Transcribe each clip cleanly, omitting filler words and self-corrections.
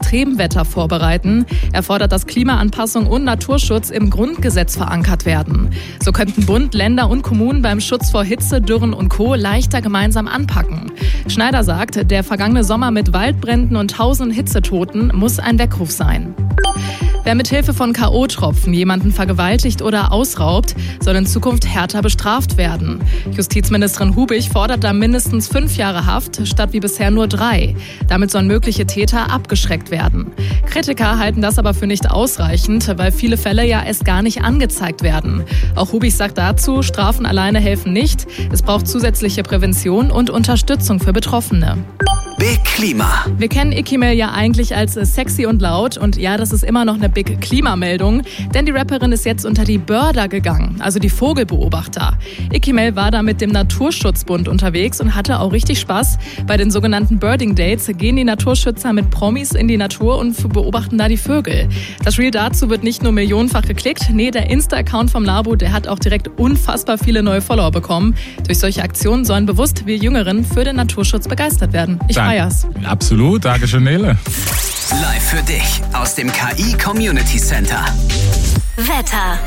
Extremwetter vorbereiten. Er fordert, dass Klimaanpassung und Naturschutz im Grundgesetz verankert werden. So könnten Bund, Länder und Kommunen beim Schutz vor Hitze, Dürren und Co. leichter gemeinsam anpacken. Schneider sagt, der vergangene Sommer mit Waldbränden und tausenden Hitzetoten muss ein Weckruf sein. Wer mit Hilfe von K.O.-Tropfen jemanden vergewaltigt oder ausraubt, soll in Zukunft härter bestraft werden. Justizministerin Hubig fordert da mindestens 5 Jahre Haft statt wie bisher nur 3. Damit sollen mögliche Täter abgeschreckt werden. Kritiker halten das aber für nicht ausreichend, weil viele Fälle ja erst gar nicht angezeigt werden. Auch Hubig sagt dazu, Strafen alleine helfen nicht. Es braucht zusätzliche Prävention und Unterstützung für Betroffene. Big Klima. Wir kennen Ikimel ja eigentlich als sexy und laut und ja, das ist immer noch eine Big Klimameldung, denn die Rapperin ist jetzt unter die Birder gegangen, also die Vogelbeobachter. Ikimel war da mit dem Naturschutzbund unterwegs und hatte auch richtig Spaß. Bei den sogenannten Birding Dates gehen die Naturschützer mit Promis in die Natur und beobachten da die Vögel. Das Reel dazu wird nicht nur millionenfach geklickt, nee, der Insta-Account vom Labo, der hat auch direkt unfassbar viele neue Follower bekommen. Durch solche Aktionen sollen bewusst wir Jüngeren für den Naturschutz begeistert werden. Ich feier's. Absolut, danke schön, Nele. Live für dich aus dem KI Community Center. Wetter.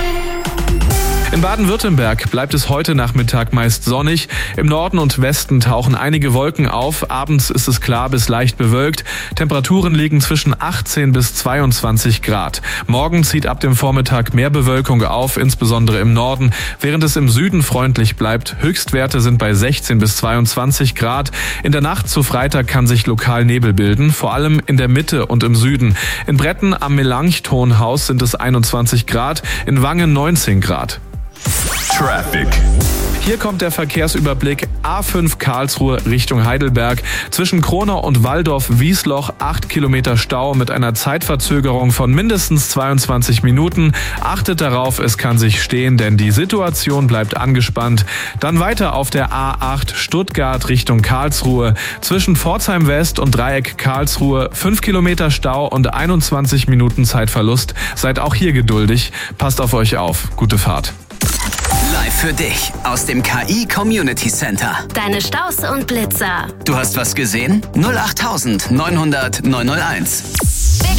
In Baden-Württemberg bleibt es heute Nachmittag meist sonnig. Im Norden und Westen tauchen einige Wolken auf. Abends ist es klar bis leicht bewölkt. Temperaturen liegen zwischen 18 bis 22 Grad. Morgen zieht ab dem Vormittag mehr Bewölkung auf, insbesondere im Norden, während es im Süden freundlich bleibt. Höchstwerte sind bei 16 bis 22 Grad. In der Nacht zu Freitag kann sich lokal Nebel bilden, vor allem in der Mitte und im Süden. In Bretten am Melanchthonhaus sind es 21 Grad, in Wangen 19 Grad. Traffic. Hier kommt der Verkehrsüberblick A5 Karlsruhe Richtung Heidelberg. Zwischen Kronau und Walldorf-Wiesloch 8 Kilometer Stau mit einer Zeitverzögerung von mindestens 22 Minuten. Achtet darauf, es kann sich stehen, denn die Situation bleibt angespannt. Dann weiter auf der A8 Stuttgart Richtung Karlsruhe. Zwischen Pforzheim West und Dreieck Karlsruhe 5 Kilometer Stau und 21 Minuten Zeitverlust. Seid auch hier geduldig. Passt auf euch auf. Gute Fahrt. Live für dich aus dem KI Community Center. Deine Staus und Blitzer. Du hast was gesehen? 08900 901.